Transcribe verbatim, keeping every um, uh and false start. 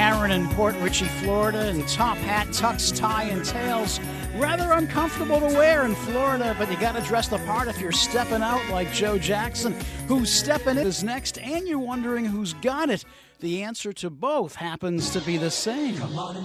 Aaron in Port Richey, Florida, and top hat, tux, tie, and tails. Rather uncomfortable to wear in Florida, but you got to dress the part if you're stepping out like Joe Jackson. Who's stepping in is next, and you're wondering who's got it. The answer to both happens to be the same.